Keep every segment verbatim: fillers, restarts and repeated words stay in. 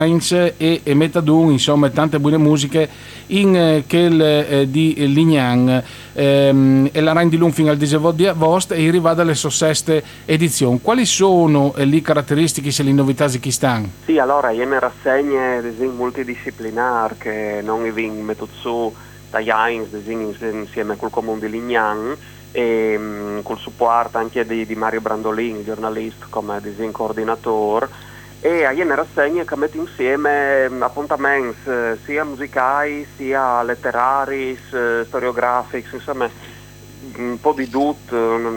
e, e Metadun, insomma tante buone musiche in eh, quel eh, di Lignan ehm, e la Rain di Lung fino al diciotto di agosto e arriva dalle sue seste edizioni. Quali sono eh, le caratteristiche e le novità che stanno? Sì, allora io ne rassegne design multidisciplinar che non vi metto su Tajains design insieme col comune di Lignan e um, col supporto anche di, di Mario Brandolin, giornalista come design coordinatore. E a Iene rassegne che mette insieme appuntamenti sia musicali sia letterari, storiografici, insomma un po' di tutto,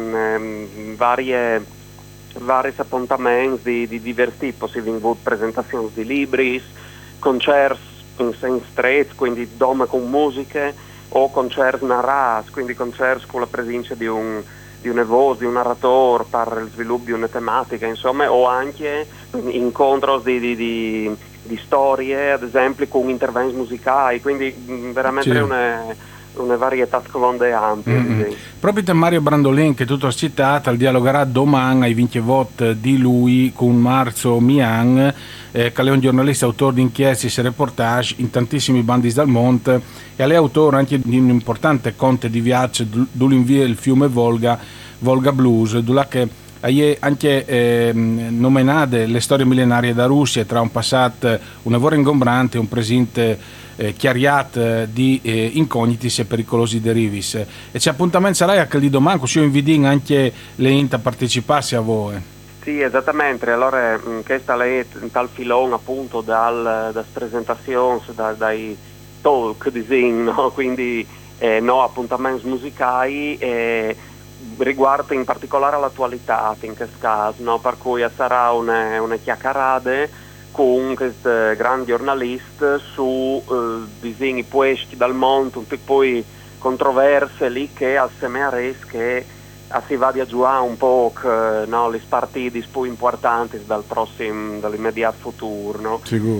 varie, vari appuntamenti di, di diversi tipi, si vengono presentazioni di libri, concerti in senso stretto, quindi dome con musiche, o concerti narrati, quindi concerti con la presenza di un di una voce, di un narratore per il sviluppo di una tematica, insomma, o anche incontri di, di, di, di storie, ad esempio, con interventi musicali, quindi veramente sì. una, una varietà scolonde ampia. Mm-hmm. Proprio da Mario Brandolin, che tutto citato, dialogherà domani ai venti volte di lui con Marzo Mian, eh, che è un giornalista autore di inchieste e reportage in tantissimi bandi dal mondo e è autore anche di un importante conte di viaggio dove invia il fiume Volga, Volga Blues, dove che è anche eh, nominate le storie millenarie da Russia tra un passato un lavoro ingombrante e un presente eh, chiariat di eh, incogniti e pericolosi derivis. E c'è appuntamento sarà anche di domani, così io invito anche le int a parteciparsi a voi. Sì, esattamente, allora questa è tal filone appunto dal, da presentazioni, da, dai talk design, no? Quindi eh, no, appuntamenti musicali eh, riguardo in particolare l'attualità in questo caso, no? Per cui sarà una, una chiacchierata con questo grande giornalista su eh, disegni poesti dal mondo, e poi controverse lì che assieme che si va a giocare un po' no, le partite più importanti dal prossimo, dall'immediato futuro. No?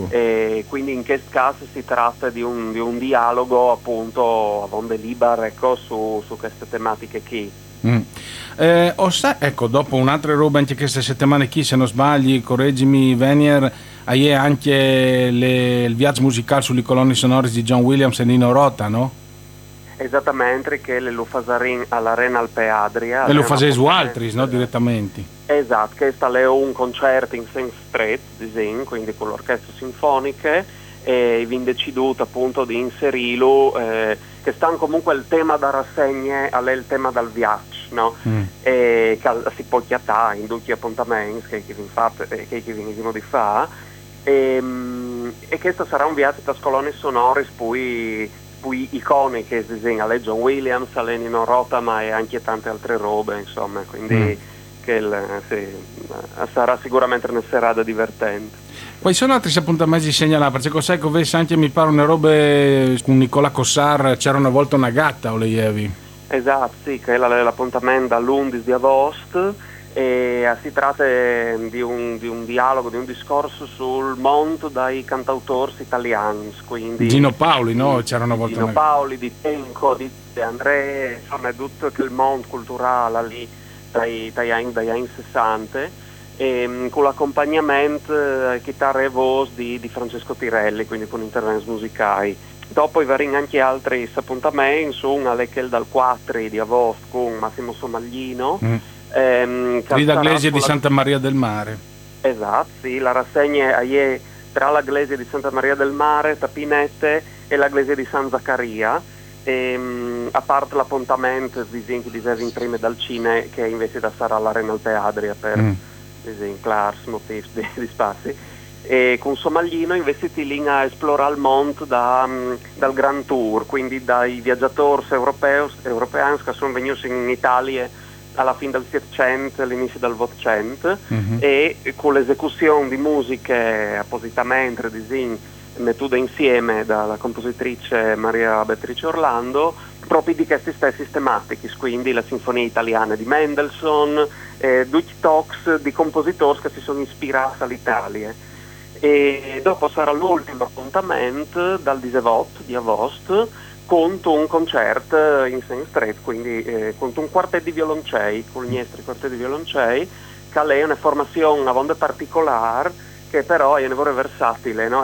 E quindi in questo caso si tratta di un, di un dialogo appunto a onde libere ecco, su, su queste tematiche qui. Mm. Eh, ossa, ecco, dopo un'altra roba anche queste settimane qui, se non sbagli, correggimi Venier, hai anche le, il viaggio musicale sulle colonne sonore di John Williams e Nino Rota, no? Esattamente, che le lo fasarin all'Arena Alpe Adria. E lo fase su altri, no? Direttamente. Esatto, che sta è un concerto in senso stretto, disegno, quindi con l'orchestra sinfoniche, e vi deciduto appunto di inserirlo, eh, che sta comunque il tema da rassegne, è il tema dal viaggio, no? Mm. E che si può chiattare in tutti gli appuntamenti che, che vi fate, che, che vi di fa, e, e questo sarà un viaggio da colonne sonore, poi iconiche, disegna lei John Williams, Nino Rota, ma e anche tante altre robe, insomma, quindi mm. che il, sì, sarà sicuramente una serata divertente. Poi sono altri appuntamenti segnalati, perché cos'è che avessi anche mi pare una roba con Nicola Cossar, c'era una volta una gatta o leievi? Esatto, sì, che è l'appuntamento dall'undici di agosto. E si tratta di un, di un dialogo, di un discorso sul mondo dai cantautori italiani, quindi Gino Paoli, no? C'era una volta Gino una... Paoli, di Tenco, di De André, insomma tutto il mondo culturale lì dai, dai anni, dagli anni sessanta, e con l'accompagnamento eh, chitarre e voce di, di Francesco Tirelli, quindi con interventi musicali. Dopo i vari anche altri appuntamenti, uno è che dal quattro di agosto con Massimo Somaglino, mm. Ehm, Rida Iglesia di Santa Maria del Mare. Esatto, sì, la rassegna è tra la Iglesia di Santa Maria del Mare, Tapinette e la Iglesia di San Zaccaria, e, a parte l'appuntamento che dicevi prima dal Cine, che invece da sarà all'Arena Alpe Adria per mm. clars motivi di, di spazi, e con Somaglino invece ti lì a esplorare il mondo da, dal Grand Tour, quindi dai viaggiatori europei, europei che sono venuti in Italia alla fine del Settecento, all'inizio del Ottocento, mm-hmm. e con l'esecuzione di musiche appositamente mettute insieme dalla compositrice Maria Beatrice Orlando, proprio di questi stessi tematiche, quindi la Sinfonia Italiana di Mendelssohn, eh, tutti talks di compositori che si sono ispirati all'Italia. E dopo sarà l'ultimo appuntamento dal diciotto di agosto, conto un concerto in senso stretto, quindi eh, conto un quartetto di violoncei, con gli estri quartetto di violoncei, che è una formazione a onda particolare, che però è un lavoro versatile, no?